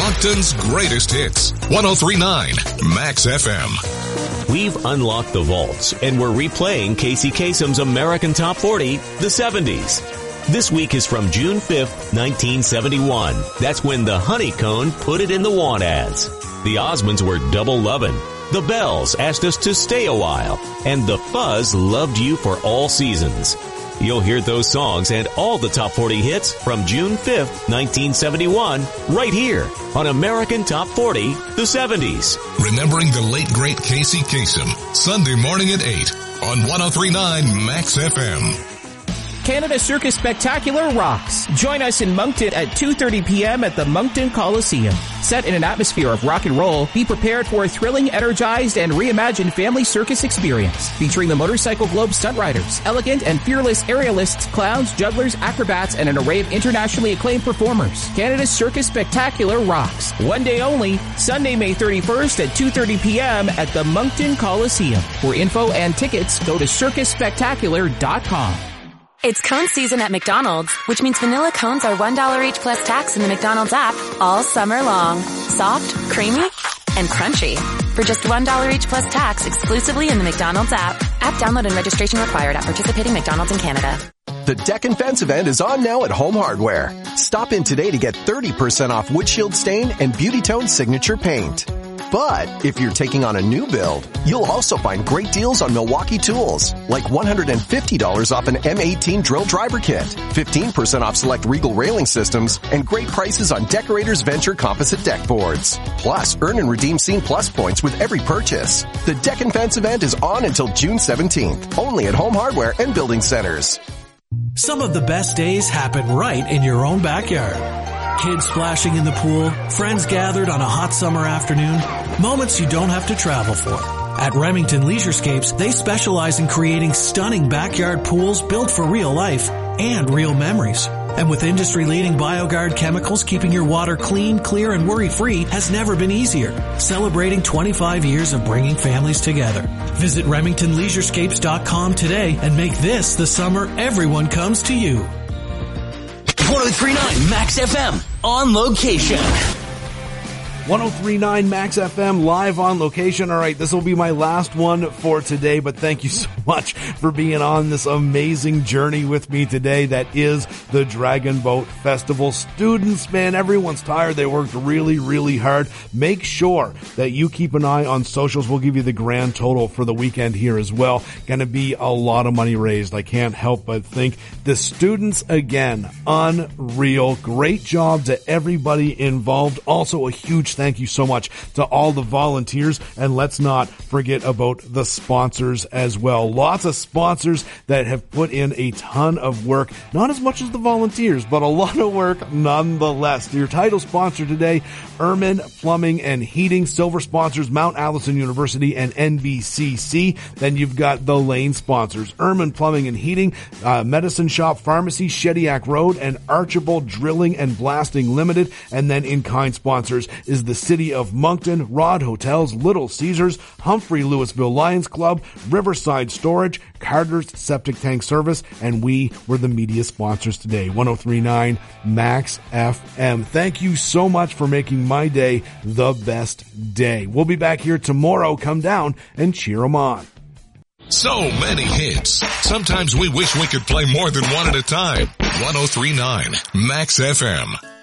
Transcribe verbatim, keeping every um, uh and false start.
Moncton's greatest hits. one oh three point nine Max F M. We've unlocked the vaults and we're replaying Casey Kasem's American Top forty, the seventies. This week is from June fifth, nineteen seventy-one. That's when the Honeycomb put it in the want ads. The Osmonds were Double Lovin'. The Bells asked us to stay a while. And the Fuzz loved you for all seasons. You'll hear those songs and all the top forty hits from June fifth, nineteen seventy-one, right here on American Top forty, the seventies. Remembering the late great Casey Kasem, Sunday morning at eight on one oh three point nine Max F M. Canada Circus Spectacular rocks. Join us in Moncton at two thirty p.m. at the Moncton Coliseum. Set in an atmosphere of rock and roll, be prepared for a thrilling, energized, and reimagined family circus experience. Featuring the Motorcycle Globe stunt riders, elegant and fearless aerialists, clowns, jugglers, acrobats, and an array of internationally acclaimed performers. Canada Circus Spectacular rocks. One day only, Sunday, May thirty-first at two thirty p.m. at the Moncton Coliseum. For info and tickets, go to circus spectacular dot com. It's cone season at McDonald's, which means vanilla cones are one dollar each plus tax in the McDonald's app all summer long. Soft, creamy, and crunchy. For just one dollar each plus tax exclusively in the McDonald's app. App download and registration required at participating McDonald's in Canada. The Deck and Fence event is on now at Home Hardware. Stop in today to get thirty percent off windshield stain and Beauty Tone signature paint. But if you're taking on a new build, you'll also find great deals on Milwaukee tools, like one hundred fifty dollars off an M eighteen drill driver kit, fifteen percent off select Regal railing systems, and great prices on Decorators Venture composite deck boards. Plus, earn and redeem Scene Plus points with every purchase. The Deck and Fence event is on until June seventeenth, only at Home Hardware and Building Centers. Some of the best days happen right in your own backyard. Kids splashing in the pool, friends gathered on a hot summer afternoon, moments you don't have to travel for. At Remington Leisurescapes, they specialize in creating stunning backyard pools built for real life and real memories. And with industry-leading BioGuard chemicals, keeping your water clean, clear, and worry-free has never been easier. Celebrating twenty-five years of bringing families together. Visit Remington Leisurescapes dot com today and make this the summer everyone comes to you. one oh three point nine Max F M on location. one oh three point nine Max F M live on location. All right, this will be my last one for today, but thank you so much for being on this amazing journey with me today that is the Dragon Boat Festival. Students, man, everyone's tired. They worked really, really hard. Make sure that you keep an eye on socials. We'll give you the grand total for the weekend here as well. Going to be a lot of money raised. I can't help but think the students, again, unreal. Great job to everybody involved. Also a huge thank you so much to all the volunteers, and let's not forget about the sponsors as well. Lots of sponsors that have put in a ton of work, not as much as the volunteers, but a lot of work nonetheless. Your title sponsor today, Erman Plumbing and Heating. Silver sponsors, Mount Allison University and N B C C. Then you've got the Lane sponsors, Erman Plumbing and Heating, uh, Medicine Shop Pharmacy, Shediac Road, and Archibald Drilling and Blasting Limited. And then in-kind sponsors is the City of Moncton, Rod Hotels, Little Caesars, Humphrey Louisville Lions Club, Riverside Storage, Carter's Septic Tank Service, and we were the media sponsors today. one oh three point nine Max F M. Thank you so much for making my day the best day. We'll be back here tomorrow. Come down and cheer them on. So many hits. Sometimes we wish we could play more than one at a time. one oh three point nine Max F M.